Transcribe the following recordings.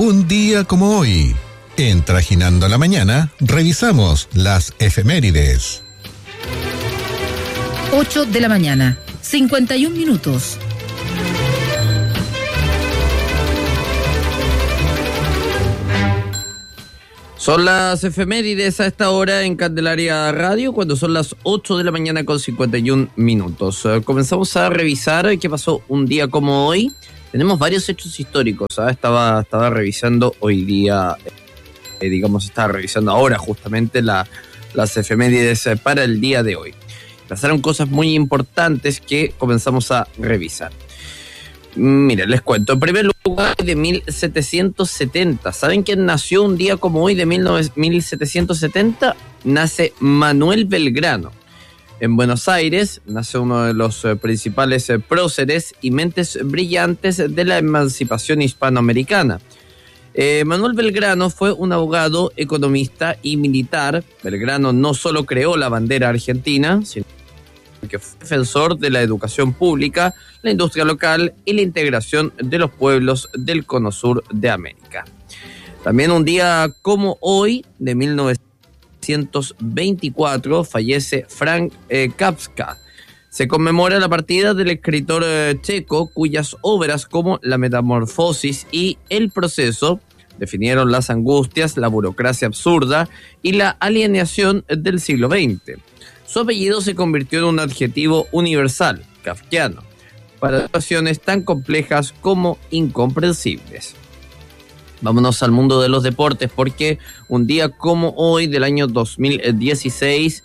Un día como hoy, en Trajinando la Mañana, revisamos las efemérides. 8 de la mañana, 51 minutos. Son las efemérides a esta hora en Candelaria Radio, cuando son las 8 de la mañana con 51 minutos. Comenzamos a revisar qué pasó un día como hoy. Tenemos varios hechos históricos. Estaba revisando hoy día, estaba revisando ahora justamente las efemérides para el día de hoy. Pasaron cosas muy importantes que comenzamos a revisar. Miren, les cuento. En primer lugar, de 1770. ¿Saben quién nació un día como hoy de 1770? Nace Manuel Belgrano. En Buenos Aires nace uno de los principales próceres y mentes brillantes de la emancipación hispanoamericana. Manuel Belgrano fue un abogado, economista y militar. Belgrano no solo creó la bandera argentina, sino que fue defensor de la educación pública, la industria local y la integración de los pueblos del Cono Sur de América. También un día como hoy, de 1924, fallece Franz Kafka. Se conmemora la partida del escritor checo, cuyas obras como La Metamorfosis y El Proceso definieron las angustias, la burocracia absurda y la alienación del siglo XX. Su apellido se convirtió en un adjetivo universal, kafkiano, para situaciones tan complejas como incomprensibles. Vámonos al mundo de los deportes, porque un día como hoy del año 2016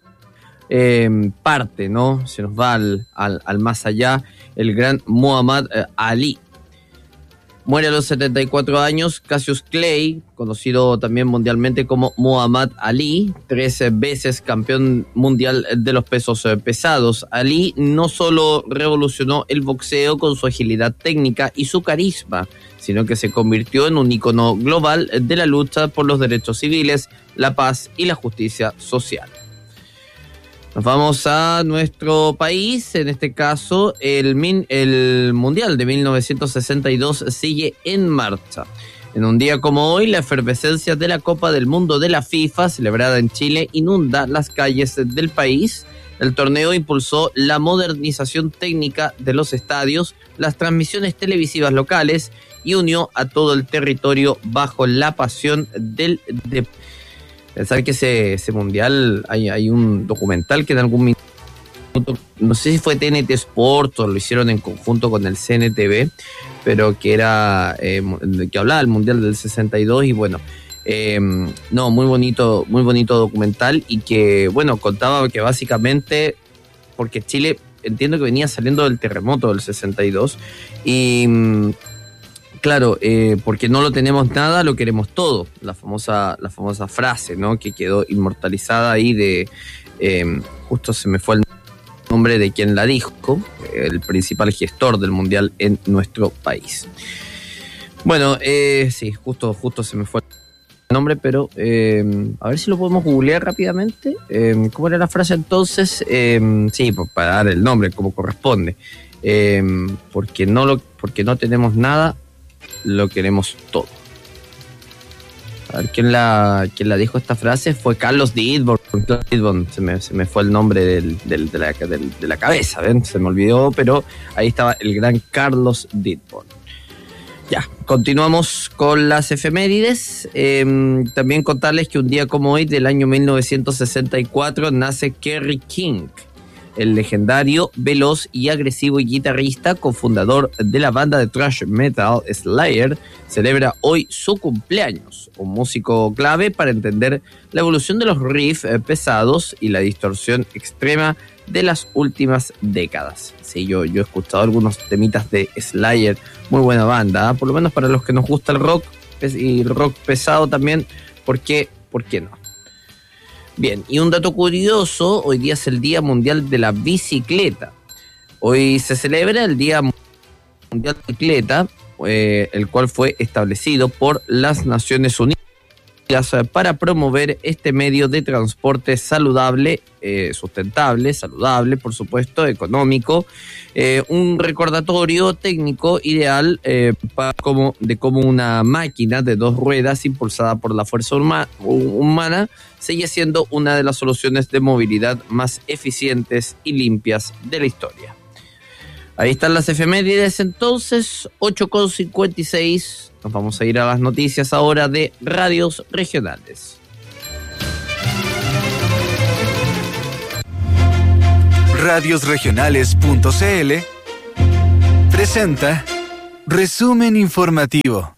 parte, ¿no? Se nos va al más allá el gran Muhammad Ali. Muere a los 74 años Cassius Clay, conocido también mundialmente como Muhammad Ali, 13 veces campeón mundial de los pesos pesados. Ali no solo revolucionó el boxeo con su agilidad técnica y su carisma, sino que se convirtió en un ícono global de la lucha por los derechos civiles, la paz y la justicia social. Nos vamos a nuestro país. En este caso, el Mundial de 1962 sigue en marcha. En un día como hoy, la efervescencia de la Copa del Mundo de la FIFA, celebrada en Chile, inunda las calles del país. El torneo impulsó la modernización técnica de los estadios, las transmisiones televisivas locales y unió a todo el territorio bajo la pasión del deporte. Pensar que ese mundial, hay un documental que en algún minuto, no sé si fue TNT Sport o lo hicieron en conjunto con el CNTV, pero que era que hablaba del mundial del 62 y bueno, muy bonito documental, y que bueno, contaba que básicamente, porque Chile entiendo que venía saliendo del terremoto del 62 y claro, porque no lo tenemos nada, lo queremos todo. La famosa frase, ¿no? Que quedó inmortalizada ahí de... justo se me fue el nombre de quien la dijo, el principal gestor del mundial en nuestro país. Bueno, sí, justo se me fue el nombre, pero a ver si lo podemos googlear rápidamente. ¿Cómo era la frase entonces? Sí, para dar el nombre como corresponde. Porque no tenemos nada, lo queremos todo. A ver, ¿quién la dijo esta frase? Fue Carlos Dittborn. Se me fue el nombre de la cabeza, ¿ven? Se me olvidó, pero ahí estaba el gran Carlos Dittborn. Ya, continuamos con las efemérides. También contarles que un día como hoy, del año 1964, nace Kerry King, el legendario, veloz y agresivo guitarrista, cofundador de la banda de thrash metal Slayer, celebra hoy su cumpleaños. Un músico clave para entender la evolución de los riffs pesados y la distorsión extrema de las últimas décadas. Sí, yo he escuchado algunos temitas de Slayer, muy buena banda, por lo menos para los que nos gusta el rock y el rock pesado también, ¿por qué no? Bien, y un dato curioso, hoy día es el Día Mundial de la Bicicleta. Hoy se celebra el Día Mundial de la Bicicleta, el cual fue establecido por las Naciones Unidas para promover este medio de transporte saludable, sustentable, por supuesto, económico, un recordatorio técnico ideal de cómo una máquina de 2 ruedas impulsada por la fuerza humana sigue siendo una de las soluciones de movilidad más eficientes y limpias de la historia. Ahí están las efemérides, entonces, 8:56. Nos vamos a ir a las noticias ahora de radios regionales. Radiosregionales.cl presenta Resumen Informativo.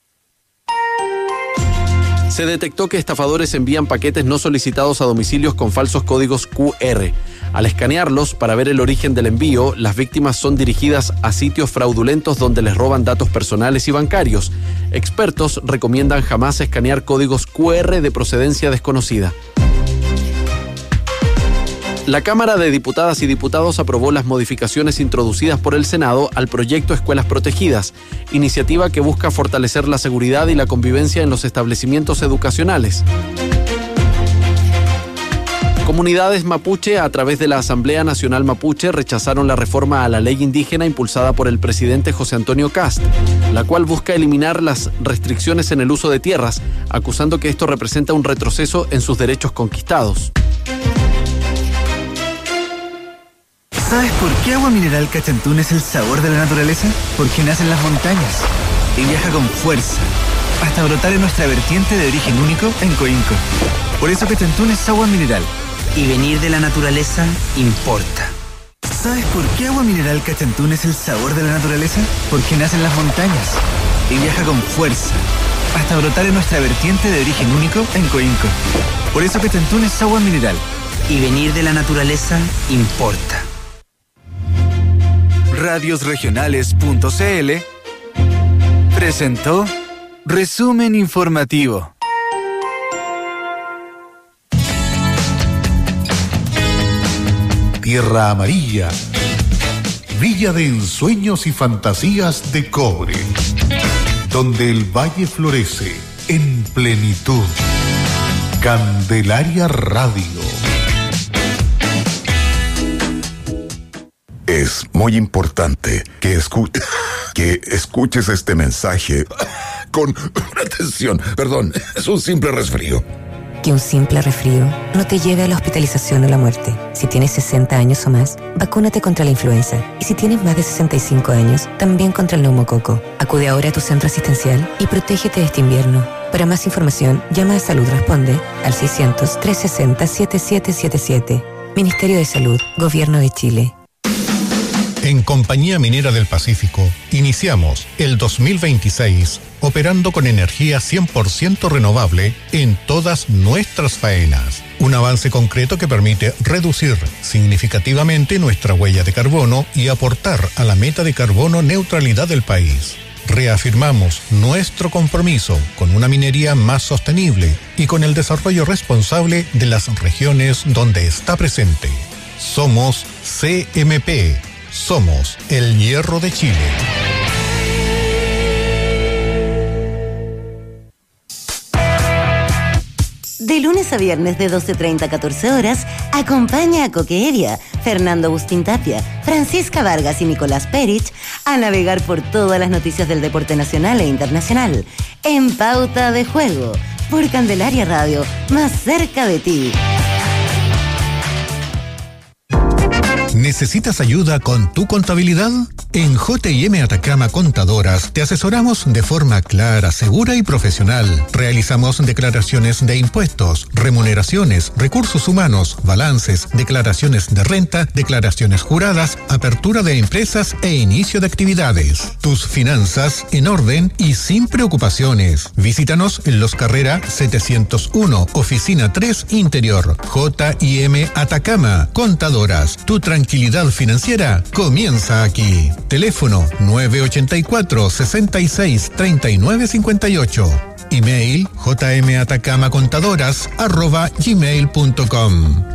Se detectó que estafadores envían paquetes no solicitados a domicilios con falsos códigos QR. Al escanearlos para ver el origen del envío, las víctimas son dirigidas a sitios fraudulentos donde les roban datos personales y bancarios. Expertos recomiendan jamás escanear códigos QR de procedencia desconocida. La Cámara de Diputadas y Diputados aprobó las modificaciones introducidas por el Senado al proyecto Escuelas Protegidas, iniciativa que busca fortalecer la seguridad y la convivencia en los establecimientos educacionales. Comunidades mapuche, a través de la Asamblea Nacional Mapuche, rechazaron la reforma a la ley indígena impulsada por el presidente José Antonio Kast, la cual busca eliminar las restricciones en el uso de tierras, acusando que esto representa un retroceso en sus derechos conquistados. ¿Sabes por qué Agua Mineral Cachantún es el sabor de la naturaleza? Porque nace en las montañas y viaja con fuerza hasta brotar en nuestra vertiente de origen único en Coinco. Por eso Cachantún es agua mineral. Y venir de la naturaleza importa. ¿Sabes por qué Agua Mineral Cachantún es el sabor de la naturaleza? Porque nace en las montañas y viaja con fuerza hasta brotar en nuestra vertiente de origen único en Coinco. Por eso Cachantún es agua mineral. Y venir de la naturaleza importa. Radiosregionales.cl presentó Resumen Informativo. Tierra Amarilla, villa de ensueños y fantasías de cobre, donde el valle florece en plenitud. Candelaria Radio. Es muy importante que escuches este mensaje con atención. Perdón, es un simple resfrío. Que un simple resfrío no te lleve a la hospitalización o la muerte. Si tienes 60 años o más, vacúnate contra la influenza. Y si tienes más de 65 años, también contra el neumococo. Acude ahora a tu centro asistencial y protégete de este invierno. Para más información, llama a Salud Responde al 600-360-7777. Ministerio de Salud, Gobierno de Chile. En Compañía Minera del Pacífico, iniciamos el 2026 operando con energía 100% renovable en todas nuestras faenas. Un avance concreto que permite reducir significativamente nuestra huella de carbono y aportar a la meta de carbono neutralidad del país. Reafirmamos nuestro compromiso con una minería más sostenible y con el desarrollo responsable de las regiones donde está presente. Somos CMP. Somos el Hierro de Chile. De lunes a viernes de 12:30 a 14 horas, acompaña a Coque Evia, Fernando Agustín Tapia, Francisca Vargas y Nicolás Perich a navegar por todas las noticias del deporte nacional e internacional en Pauta de Juego, por Candelaria Radio, más cerca de ti. ¿Necesitas ayuda con tu contabilidad? En J&M Atacama Contadoras te asesoramos de forma clara, segura y profesional. Realizamos declaraciones de impuestos, remuneraciones, recursos humanos, balances, declaraciones de renta, declaraciones juradas, apertura de empresas e inicio de actividades. Tus finanzas en orden y sin preocupaciones. Visítanos en Los Carrera 701, Oficina 3 Interior. J&M Atacama Contadoras. Tu tranquilidad financiera comienza aquí. Teléfono 984-663958. Email jmatacamacontadoras@gmail.com.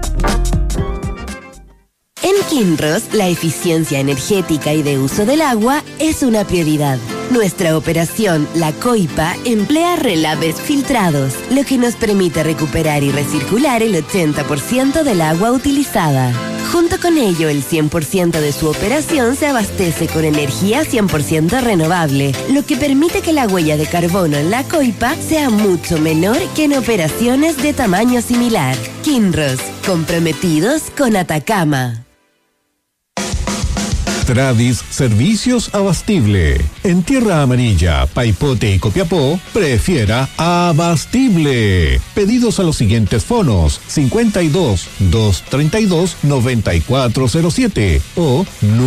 En Kinross, la eficiencia energética y de uso del agua es una prioridad. Nuestra operación La Coipa emplea relaves filtrados, lo que nos permite recuperar y recircular el 80% del agua utilizada. Junto con ello, el 100% de su operación se abastece con energía 100% renovable, lo que permite que la huella de carbono en La Coipa sea mucho menor que en operaciones de tamaño similar. Kinross, comprometidos con Atacama. Tradis Servicios Abastible. En Tierra Amarilla, Paipote y Copiapó, prefiera Abastible. Pedidos a los siguientes fonos: 52-232-9407 o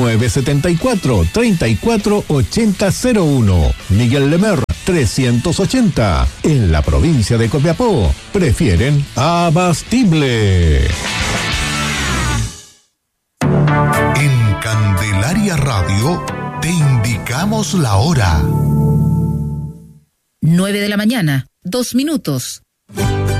974-348001. Miguel Lemer 380. En la provincia de Copiapó, prefieren Abastible. Candelaria Radio, te indicamos la hora. 9 de la mañana, 2 minutos.